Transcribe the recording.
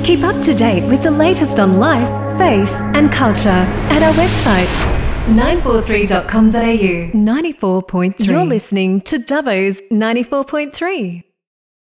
Keep up to date with the latest on life, faith and culture at our website 943.com.au. 94.3. You're listening to Dubbo's 94.3.